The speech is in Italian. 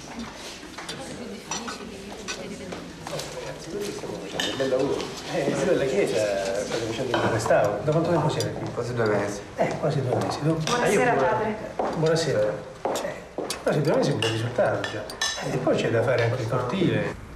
Ragazzi, così stiamo facendo un bel lavoro. Io della chiesa state facendo il restauro. Da quanto tempo siete qui? Quasi 2 mesi. Quasi 2 mesi. Buonasera, padre. Buonasera. Quasi 2 mesi è un bel risultato già. E poi c'è da fare anche il cortile.